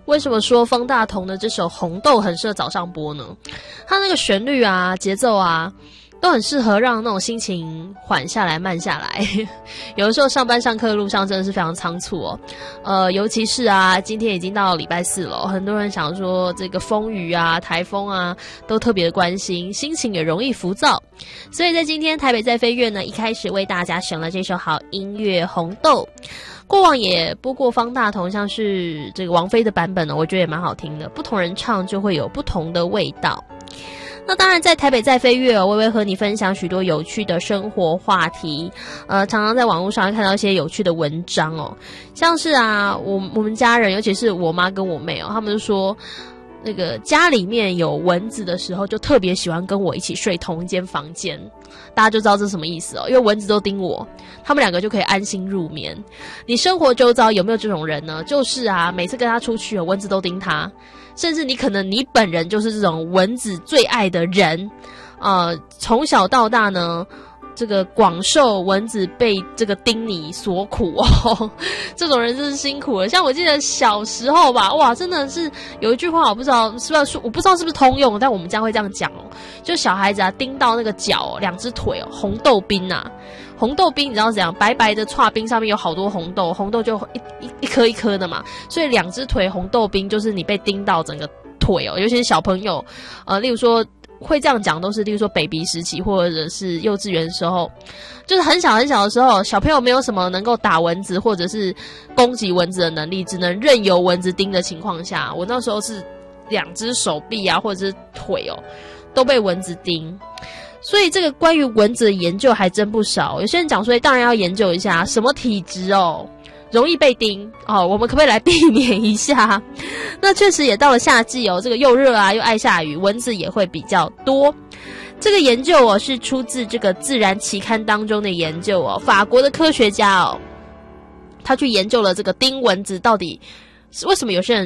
为什么说方大同的这首《红豆》很适合早上播呢？它那个旋律啊、节奏啊，都很适合让那种心情缓下来、慢下来。有的时候上班上课的路上真的是非常仓促哦。尤其是啊，今天已经到礼拜四了，很多人想说这个风雨啊、台风啊，都特别的关心，心情也容易浮躁。所以在今天台北在飞跃呢，一开始为大家选了这首好音乐《红豆》。过往也播过方大同，像是这个王菲的版本呢，我觉得也蛮好听的。不同人唱就会有不同的味道。那当然，在台北在飞跃哦，微微和你分享许多有趣的生活话题。常常在网络上会看到一些有趣的文章哦，像是啊，我们家人，尤其是我妈跟我妹哦，他们就说，那个家里面有蚊子的时候，就特别喜欢跟我一起睡同一间房间。大家就知道这是什么意思哦，因为蚊子都叮我，他们两个就可以安心入眠。你生活周遭有没有这种人呢？就是啊，每次跟他出去，蚊子都叮他，甚至你本人就是这种蚊子最爱的人。从小到大呢，这个广受蚊子被这个叮你所苦哦，这种人真是辛苦了。像我记得小时候吧，哇，真的是有一句话，我不知道是不是通用，但我们家会这样讲哦，就小孩子啊叮到那个脚两只腿哦，红豆冰啊。红豆冰你知道怎样？白白的剉冰上面有好多红豆，红豆就一颗一颗的嘛，所以两只腿红豆冰就是你被叮到整个腿哦，尤其是小朋友，例如说会这样讲都是，例如说 baby 时期或者是幼稚园的时候，就是很小很小的时候，小朋友没有什么能够打蚊子或者是攻击蚊子的能力，只能任由蚊子叮的情况下，我那时候是两只手臂啊或者是腿哦都被蚊子叮。所以这个关于蚊子的研究还真不少，有些人讲说当然要研究一下什么体质哦容易被叮哦，我们可不可以来避免一下？那确实也到了夏季哦，这个又热啊又爱下雨，蚊子也会比较多。这个研究哦是出自这个《自然》期刊当中的研究哦，法国的科学家哦，他去研究了这个叮蚊子到底为什么有些人